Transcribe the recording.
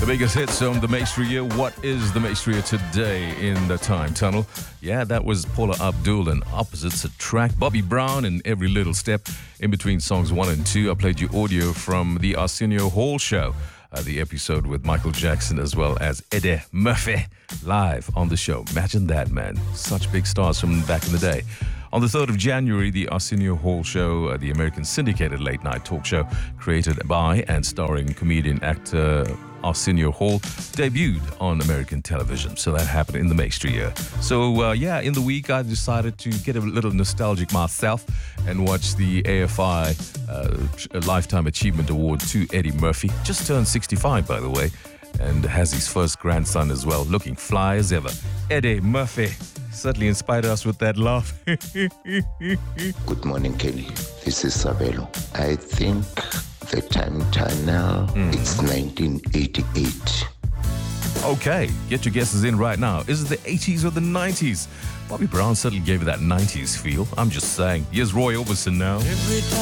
The biggest hits on the Maestria. What is the Maestria today in the time tunnel? Yeah, that was Paula Abdul and Opposites, a track. Bobby Brown and Every Little Step. In between songs 1 and 2, I played you audio from the Arsenio Hall show. The episode with Michael Jackson as well as Eddie Murphy live on the show. Imagine that, man. Such big stars from back in the day. On the 3rd of January, the Arsenio Hall show, the American syndicated late-night talk show created by and starring comedian actor Arsenio Hall, debuted on American television. So that happened in the Maestria. So, in the week, I decided to get a little nostalgic myself and watch the AFI Lifetime Achievement Award to Eddie Murphy. Just turned 65, by the way, and has his first grandson as well, looking fly as ever. Eddie Murphy certainly inspired us with that laugh. Good morning, Kenny. This is Sabelo. I think the time tunnel, it's 1988. Okay, get your guesses in right now. Is it the 80s or the 90s? Bobby Brown certainly gave it that 90s feel. I'm just saying. Here's Roy Orbison now.